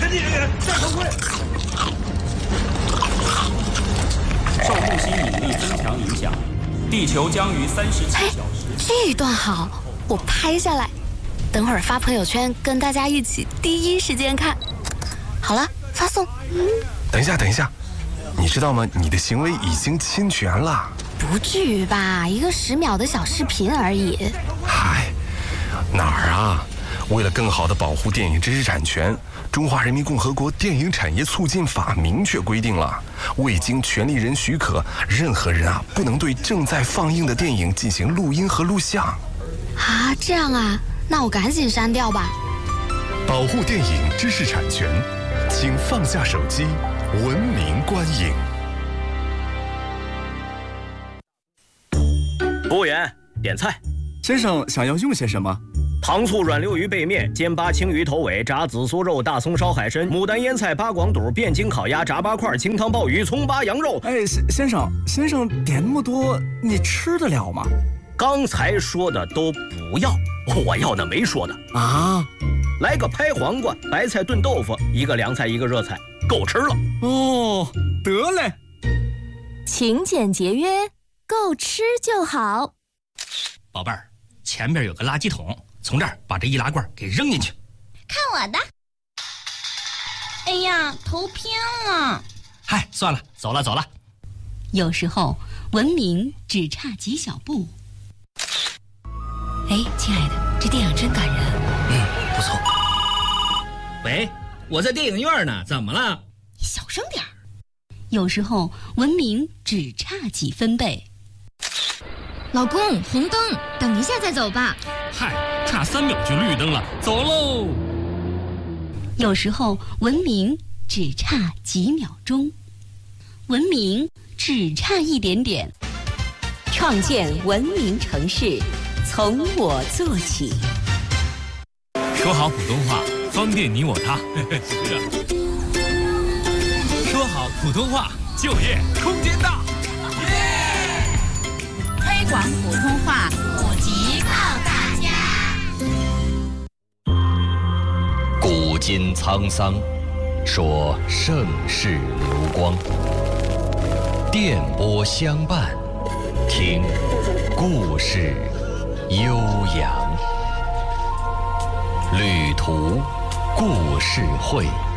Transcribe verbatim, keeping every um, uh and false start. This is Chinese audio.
你戴头盔。 受木星引力增强影响，地球将于三十七小时。 这一段好，我拍下来，等会儿发朋友圈，跟大家一起第一时间看。好了，发送。 等一下，等一下，你知道吗？你的行为已经侵权了。 不至于吧？一个十秒的小视频而已。 嗨，哪儿啊？为了更好地保护电影知识产权，中华人民共和国电影产业促进法明确规定了，未经权利人许可，任何人啊不能对正在放映的电影进行录音和录像。 啊，这样啊，那我赶紧删掉吧。 保护电影知识产权，请放下手机，文明观影。 服务员，点菜。 先生想要用些什么？ 糖醋软溜鱼背面、煎巴青鱼头尾、炸紫苏肉、大葱烧海参、牡丹腌菜、八广肚、汴京烤鸭、炸八块、清汤鲍鱼、葱巴羊肉。 哎，先先生，先生点那么多，你吃得了吗？ 刚才说的都不要，我要的没说的啊。 来个拍黄瓜、白菜炖豆腐，一个凉菜，一个热菜，够吃了。 哦，得嘞。 勤俭节约，够吃就好。 宝贝儿，前边有个垃圾桶，从这儿把这易拉罐给扔进去。 看我的！哎呀，头偏了。 嗨，算了，走了走了。 有时候文明只差几小步。哎，亲爱的，这电影真感人。 嗯，不错。喂，我在电影院呢，怎么了？ 你小声点儿。 有时候文明只差几分贝。 老公，红灯，等一下再走吧。 嗨，差三秒就绿灯了，走喽。 有时候文明只差几秒钟，文明只差一点点。创建文明城市，从我做起。 说好普通话，方便你我他。是啊。说好普通话，就业空间大。 推广普通话，普及靠大家。 古今沧桑，说盛世流光。电波相伴，听故事悠扬。旅途故事会。